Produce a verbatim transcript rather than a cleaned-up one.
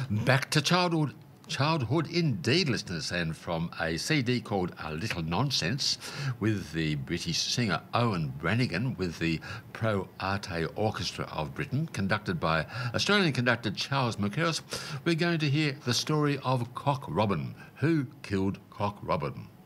Back to childhood. Childhood indeed, listeners, and from a C D called A Little Nonsense with the British singer Owen Brannigan with the Pro Arte Orchestra of Britain, conducted by Australian conductor Charles Mackerras, we're going to hear the story of Cock Robin. Who killed Cock Robin?